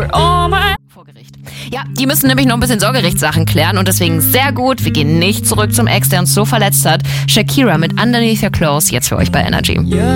vor Gericht. Ja, die müssen nämlich noch ein bisschen Sorgerichtssachen klären und deswegen sehr gut, wir gehen nicht zurück zum Ex, der uns so verletzt hat. Shakira mit Underneath Your Clothes, jetzt für euch bei Energy.